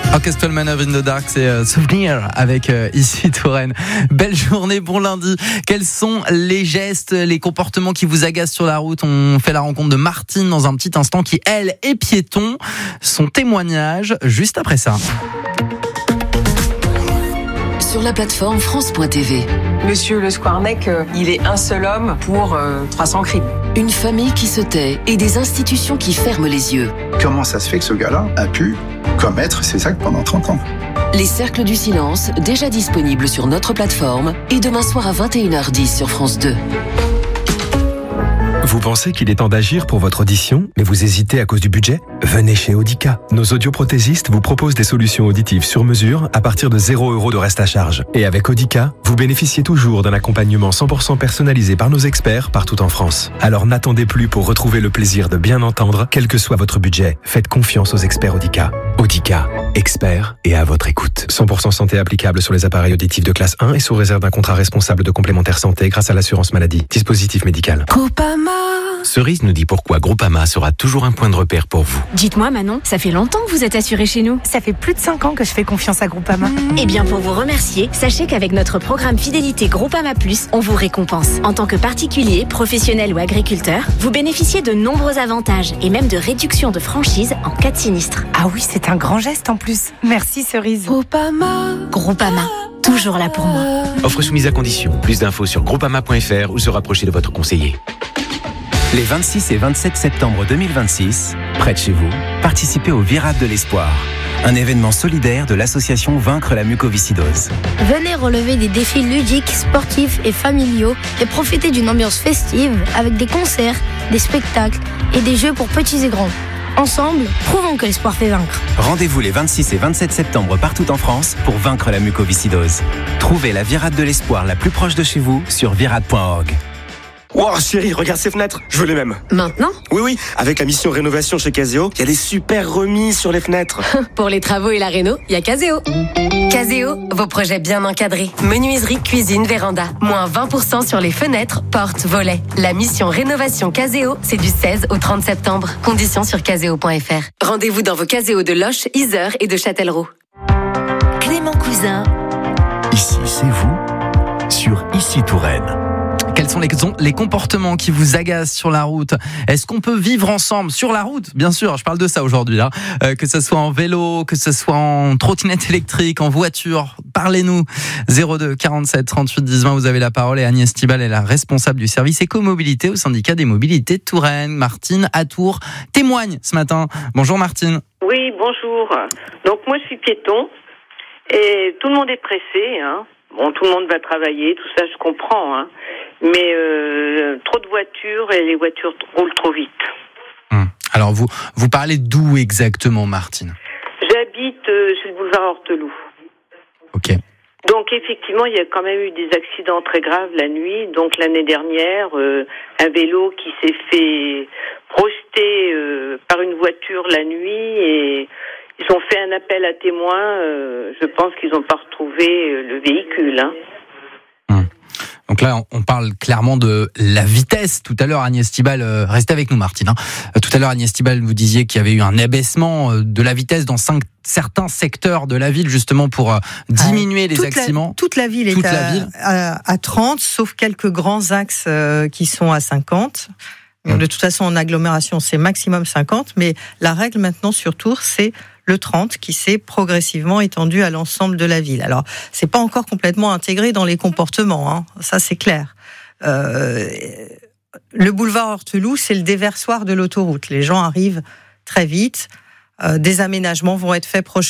Orchestral Man of in the Dark, c'est Souvenir avec ici Touraine. Belle journée, bon lundi. Quels sont les gestes, les comportements qui vous agacent sur la route? On fait la rencontre de Martine dans un petit instant qui, elle, est piéton. Son témoignage juste après ça. Sur la plateforme France.tv. Monsieur Le Squarnec, il est un seul homme pour 300 crimes. Une famille qui se tait et des institutions qui ferment les yeux. Comment ça se fait que ce gars-là a pu commettre ces actes pendant 30 ans? Les Cercles du Silence, déjà disponibles sur notre plateforme et demain soir à 21h10 sur France 2. Vous pensez qu'il est temps d'agir pour votre audition, mais vous hésitez à cause du budget? Venez chez Audica. Nos audioprothésistes vous proposent des solutions auditives sur mesure à partir de 0 € de reste à charge. Et avec Audica, vous bénéficiez toujours d'un accompagnement 100% personnalisé par nos experts partout en France. Alors n'attendez plus pour retrouver le plaisir de bien entendre, quel que soit votre budget. Faites confiance aux experts Audica. Audica, experts et à votre écoute. 100% santé applicable sur les appareils auditifs de classe 1 et sous réserve d'un contrat responsable de complémentaire santé grâce à l'assurance maladie. Dispositif médical. Groupama. Cerise nous dit pourquoi Groupama sera toujours un point de repère pour vous. Dites-moi Manon, ça fait longtemps que vous êtes assurée chez nous. Ça fait plus de 5 ans que je fais confiance à Groupama. Eh bien pour vous remercier, sachez qu'avec notre programme fidélité Groupama Plus, on vous récompense. En tant que particulier, professionnel ou agriculteur, vous bénéficiez de nombreux avantages et même de réductions de franchise en cas de sinistre. Ah oui, c'est un grand geste en plus. Merci Cerise. Groupama, toujours là pour moi. Offre soumise à condition. Plus d'infos sur groupama.fr ou se rapprocher de votre conseiller. Les 26 et 27 septembre 2026, près de chez vous, participez au Virade de l'Espoir, un événement solidaire de l'association Vaincre la mucoviscidose. Venez relever des défis ludiques, sportifs et familiaux et profiter d'une ambiance festive avec des concerts, des spectacles et des jeux pour petits et grands. Ensemble, prouvons que l'espoir fait vaincre. Rendez-vous les 26 et 27 septembre partout en France pour vaincre la mucoviscidose. Trouvez la Virade de l'Espoir la plus proche de chez vous sur virade.org. Wow chérie, regarde ces fenêtres, je veux les mêmes. Maintenant ? Oui, avec la mission rénovation chez Caseo, il y a des super remises sur les fenêtres. Pour les travaux et la réno, il y a Caseo. Caseo, vos projets bien encadrés. Menuiserie, cuisine, véranda. Moins 20% sur les fenêtres, portes, volets. La mission rénovation Caseo, c'est du 16 au 30 septembre. Conditions sur caseo.fr. Rendez-vous dans vos Caseo de Loches, Yzeure et de Châtellerault. Clément Cousin. Ici, c'est vous, sur Ici Touraine. Quels sont les comportements qui vous agacent sur la route? Est-ce qu'on peut vivre ensemble sur la route? Bien sûr, je parle de ça aujourd'hui là. Que ce soit en vélo, que ce soit en trottinette électrique, en voiture, parlez-nous. 02 47 38 10 20, vous avez la parole et Agnès Thibal est la responsable du service écomobilité au syndicat des mobilités de Touraine. Martine à Tours témoigne ce matin. Bonjour Martine. Oui, bonjour. Donc moi je suis piéton et tout le monde est pressé, hein. Bon, tout le monde va travailler, tout ça je comprends, hein. Mais trop de voitures et les voitures roulent trop vite. Alors vous parlez d'où exactement, Martine? J'habite sur le boulevard Horteloup. Ok. Donc effectivement, il y a quand même eu des accidents très graves la nuit. Donc l'année dernière, un vélo qui s'est fait projeter par une voiture la nuit et ils ont fait un appel à témoins. Je pense qu'ils n'ont pas retrouvé le véhicule, hein. Donc là, on parle clairement de la vitesse. Tout à l'heure, Agnès Thibal, restez avec nous, Martine. Tout à l'heure, Agnès Thibal, vous disiez qu'il y avait eu un abaissement de la vitesse dans certains secteurs de la ville, justement pour diminuer les accidents. Toute la ville est à 30, sauf quelques grands axes qui sont à 50. De toute façon, en agglomération, c'est maximum 50. Mais la règle maintenant sur Tours, c'est le 30 qui s'est progressivement étendu à l'ensemble de la ville. Alors, c'est pas encore complètement intégré dans les comportements, hein. Ça c'est clair. Le boulevard Horteloup, c'est le déversoir de l'autoroute. Les gens arrivent très vite. Des aménagements vont être faits prochainement.